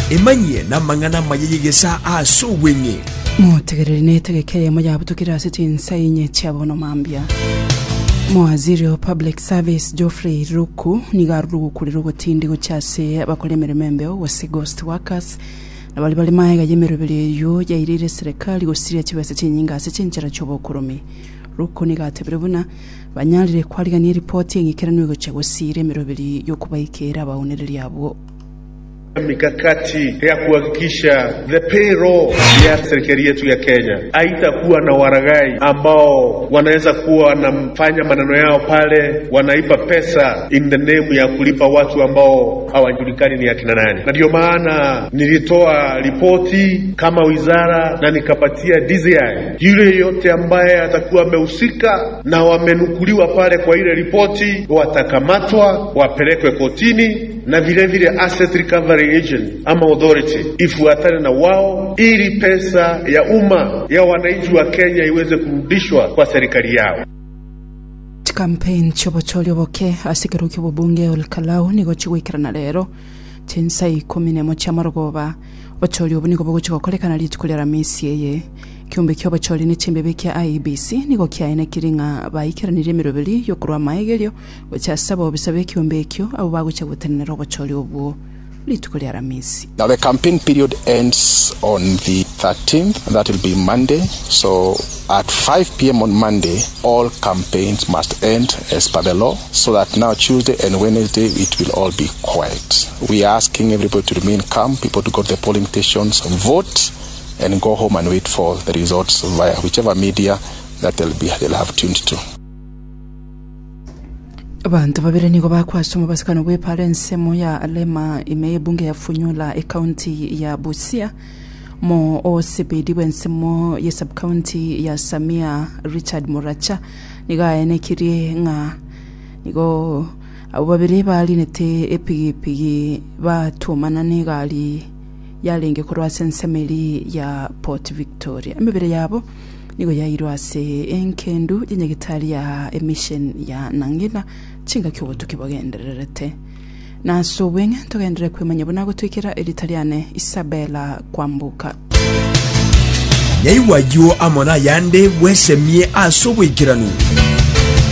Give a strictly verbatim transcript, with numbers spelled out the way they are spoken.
emanye na mangana mayegesa asubwenye mutegerere netegekeye mu yabutukira sitin sayinye cyabono mambya Mwaziri wa Public Service Geoffrey Ruku nigarugu kuri rugotindi gucyase abakolemere membe wa Ghost Workers nabali bali mayiga yemerubere yo yairire serikali gusiriya kibase kinyinga sekinjira cyobokurumi Ruku nigatebere buna banyalire kwaliga ni reporting ikiranwe gucya gusire merubere yo kubayikera baonereri yabo mikakati ya kuhakikisha the payroll ya serikali yetu ya Kenya haitakuwa na waragai ambao wanaweza kuwa wanafanya maneno yao pale, wanaipa pesa in the name ya kulipa watu ambao hawajulikani ni akina nani. Na ndio maana nilitoa ripoti kama wizara na nikapatia D C I yule yote ambaye atakuwa amehusika na wamenukuliwa pale kwa ile ripoti watakamatwa, wapelekwe kotini, na vile vile asset recovery agent ama authority ifuatane na wao ili pesa ya umma ya wananchi wa Kenya iweze kurudishwa kwa serikali yao. Campaign chobocholi boke asigaruke bubunge olkalau nigo chigwikirana lero tensai komine mo chamarogoba bocholi obunigo boguchiko kolekana litukolera misi yeye kiumbe kyo bocholi ne chembebe kya I E B C nigo kya ene kiringa bayikiranire mirobeli yokurwa maegelyo bochasaba obisabe kiumbe kyo abo bagucha gutenera bocholi obu litukolera misi. Now the campaign period ends on the thirteenth, and that will be Monday. So at five p m on Monday, all campaigns must end as per the law, so that now Tuesday and Wednesday it will all be quiet. We are asking everybody to remain calm, people to go to the polling stations, vote, and go home and wait for the results via whichever media that they'll be they'll have tuned to. Abantu babiri nigo bakwasoma basikana bwe parents moya alema imeye bunge ya Funyula e county ya Busia mo O C B D wensemo ye sub county ya Samia Richard Muracha niga ene kiri nga nigo abo babiri bali nete epigi ba tumana niga ali yalenge kurwa sensemeli ya Port Victoria emibere yabo nigo yairwase enkendu yenyegitali ya emission ya Nangina chinga kyo tukibagendererete na so wenge tugendere kwemanya bonago twikira Italiane Isabella Kwambuka Nyaiwa yo amona yande wesemie asobwikiranu